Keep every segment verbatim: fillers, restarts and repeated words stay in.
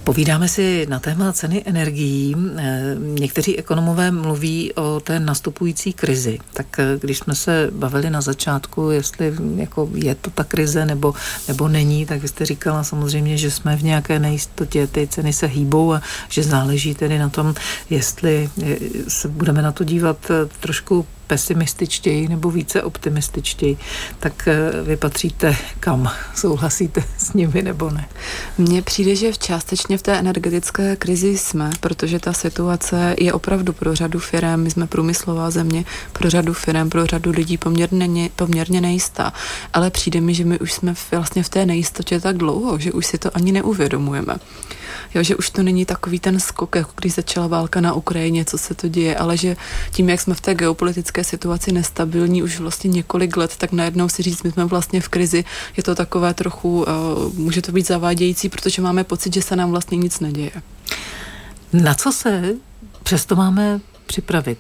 Povídáme si na téma ceny energií. Někteří ekonomové mluví o té nastupující krizi. Tak když jsme se bavili na začátku, jestli jako je to ta krize nebo, nebo není, tak vy jste říkala samozřejmě, že jsme v nějaké nejistotě, ty ceny se hýbou a že záleží tedy na tom, jestli se budeme na to dívat trošku pesimističtěji nebo více optimističtěji, tak vy patříte kam? Souhlasíte s nimi nebo ne? Mně přijde, že v částečně v té energetické krizi jsme, protože ta situace je opravdu pro řadu firem, my jsme průmyslová země, pro řadu firem, pro řadu lidí poměrně, poměrně nejistá. Ale přijde mi, že my už jsme vlastně v té nejistotě tak dlouho, že už si to ani neuvědomujeme. Jo, že už to není takový ten skok, jako když začala válka na Ukrajině, co se to děje, ale že tím, jak jsme v té geopolitické situaci nestabilní už vlastně několik let, tak najednou si říct, my jsme vlastně v krizi, je to takové trochu, uh, může to být zavádějící, protože máme pocit, že se nám vlastně nic neděje. Na co se přesto máme připravit?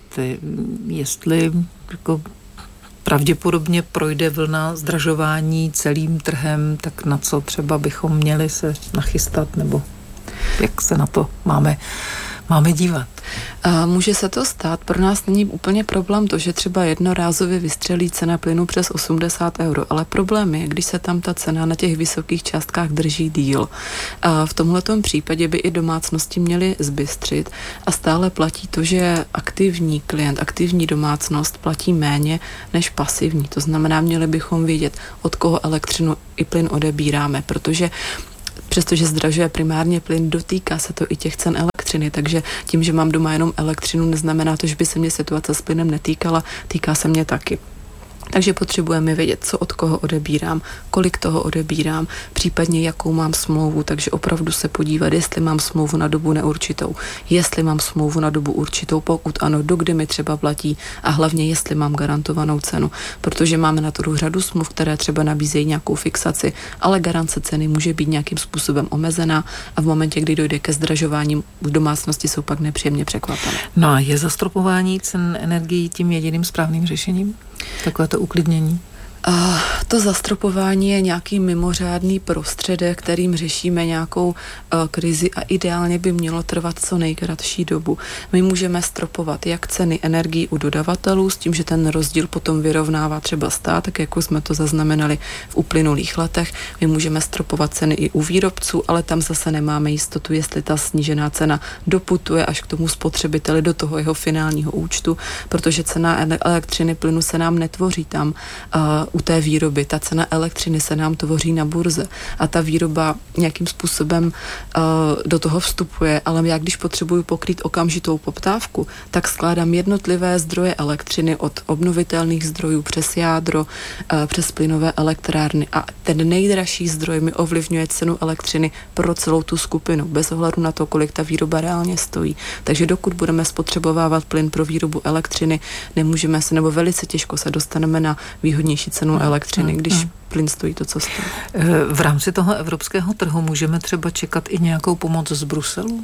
Jestli jako pravděpodobně projde vlna zdražování celým trhem, tak na co třeba bychom měli se nachystat, nebo jak se na to máme, máme dívat? Může se to stát. Pro nás není úplně problém to, že třeba jednorázově vystřelí cena plynu přes osmdesát euro, ale problém je, když se tam ta cena na těch vysokých částkách drží díl. A v tomhletom případě by i domácnosti měly zbystřit a stále platí to, že aktivní klient, aktivní domácnost platí méně než pasivní. To znamená, měli bychom vědět, od koho elektřinu i plyn odebíráme, protože přestože zdražuje primárně plyn, dotýká se to i těch cen elektřiny, takže tím, že mám doma jenom elektřinu, neznamená to, že by se mě situace s plynem netýkala, týká se mě taky. Takže potřebujeme vědět, co od koho odebírám, kolik toho odebírám, případně jakou mám smlouvu, takže opravdu se podívat, jestli mám smlouvu na dobu neurčitou, jestli mám smlouvu na dobu určitou, pokud ano, dokdy mi třeba platí a hlavně jestli mám garantovanou cenu, protože máme na trhu řadu smluv, které třeba nabízejí nějakou fixaci, ale garance ceny může být nějakým způsobem omezená a v momentě, kdy dojde ke zdražování, v domácnosti jsou pak nepříjemně překvapené. No a je zastropování cen energií tím jediným správným řešením? Takové to uklidnění? A to zastropování je nějaký mimořádný prostředek, kterým řešíme nějakou uh, krizi a ideálně by mělo trvat co nejkratší dobu. My můžeme stropovat jak ceny energií u dodavatelů s tím, že ten rozdíl potom vyrovnává třeba stát, tak jako jsme to zaznamenali v uplynulých letech. My můžeme stropovat ceny i u výrobců, ale tam zase nemáme jistotu, jestli ta snížená cena doputuje až k tomu spotřebiteli do toho jeho finálního účtu, protože cena elektřiny, plynu se nám netvoří tam uh, u té výroby. Ta cena elektřiny se nám tvoří na burze a ta výroba nějakým způsobem uh, do toho vstupuje, ale já když potřebuju pokrýt okamžitou poptávku, tak skládám jednotlivé zdroje elektřiny od obnovitelných zdrojů přes jádro, uh, přes plynové elektrárny a ten nejdražší zdroj mi ovlivňuje cenu elektřiny pro celou tu skupinu, bez ohledu na to, kolik ta výroba reálně stojí. Takže dokud budeme spotřebovávat plyn pro výrobu elektřiny, nemůžeme se, nebo velice těžko se dostaneme na výhodnější cenu elektřiny, když plyn stojí to, co stojí. V rámci toho evropského trhu můžeme třeba čekat i nějakou pomoc z Bruselu?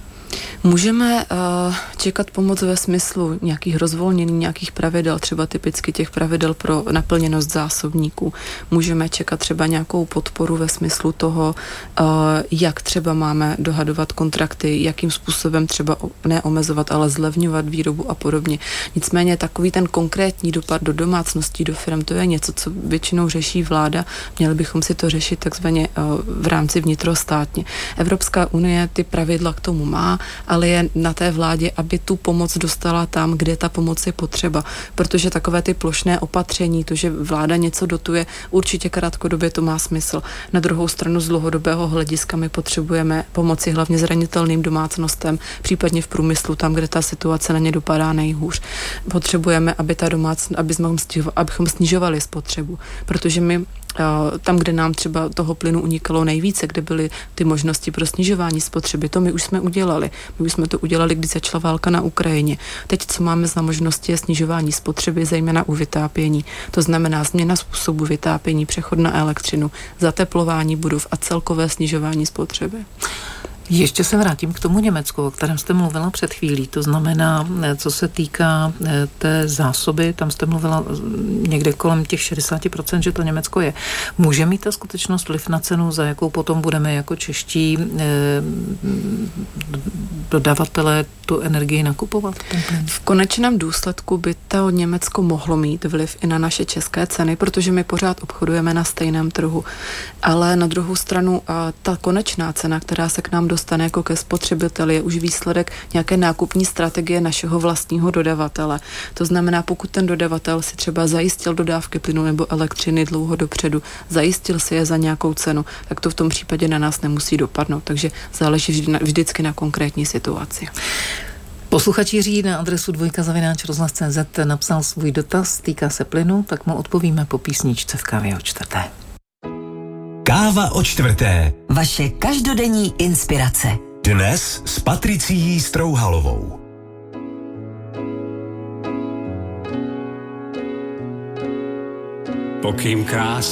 Můžeme uh, čekat pomoc ve smyslu nějakých rozvolnění, nějakých pravidel, třeba typicky těch pravidel pro naplněnost zásobníků. Můžeme čekat třeba nějakou podporu ve smyslu toho, uh, jak třeba máme dohadovat kontrakty, jakým způsobem třeba neomezovat, ale zlevňovat výrobu a podobně. Nicméně takový ten konkrétní dopad do domácností, do firm, to je něco, co většinou řeší vláda. Měli bychom si to řešit takzvaně uh, v rámci vnitrostátně. Evropská unie ty pravidla k tomu má, ale je na té vládě, aby tu pomoc dostala tam, kde ta pomoc je potřeba. Protože takové ty plošné opatření, to, že vláda něco dotuje, určitě krátkodobě to má smysl. Na druhou stranu z dlouhodobého hlediska my potřebujeme pomoci hlavně zranitelným domácnostem, případně v průmyslu, tam, kde ta situace na ně dopadá nejhůř. Potřebujeme, aby ta domácnost, aby jsme, abychom snižovali spotřebu, protože my tam, kde nám třeba toho plynu unikalo nejvíce, kde byly ty možnosti pro snižování spotřeby, to my už jsme udělali. My už jsme to udělali, když začala válka na Ukrajině. Teď, co máme za možnosti, je snižování spotřeby, zejména u vytápění. To znamená změna způsobu vytápění, přechod na elektřinu, zateplování budov a celkové snižování spotřeby. Ještě se vrátím k tomu Německu, o kterém jste mluvila před chvílí. To znamená, co se týká té zásoby, tam jste mluvila někde kolem těch šedesát procent, že to Německo je. Může mít ta skutečnost vliv na cenu, za jakou potom budeme jako čeští dodavatelé tu energii nakupovat? V konečném důsledku by to Německo mohlo mít vliv i na naše české ceny, protože my pořád obchodujeme na stejném trhu. Ale na druhou stranu ta konečná cena, která se k nám dostane jako ke spotřebiteli, je už výsledek nějaké nákupní strategie našeho vlastního dodavatele. To znamená, pokud ten dodavatel si třeba zajistil dodávky plynu nebo elektřiny dlouho dopředu, zajistil si je za nějakou cenu, tak to v tom případě na nás nemusí dopadnout. Takže záleží vždy na, vždycky na konkrétní situaci. Posluchač Jiří na adresu dvojka zavináč rozhlas tečka cé zet napsal svůj dotaz, týká se plynu, tak mu odpovíme po písničce v Kávě o čtvrté. Káva o čtvrté. Vaše každodenní inspirace. Dnes s Patricií Strouhalovou. Pokým krásný